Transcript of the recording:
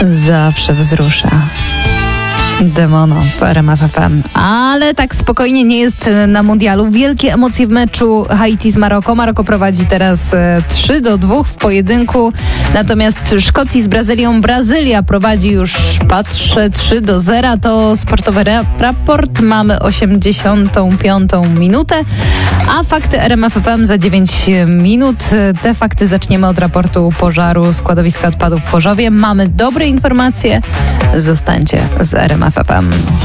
zawsze wzrusza. Demono w RMF FM. Ale tak spokojnie nie jest na mundialu. Wielkie emocje w meczu Haiti z Maroko. Maroko prowadzi teraz 3-2 w pojedynku. Natomiast Szkocji z Brazylią. Brazylia prowadzi już, patrzę, 3-0. To sportowy raport. Mamy 85. minutę. A fakty RMF FM za 9 minut. Te fakty zaczniemy od raportu pożaru składowiska odpadów w Chorzowie. Mamy dobre informacje. Zostańcie z RMF FM.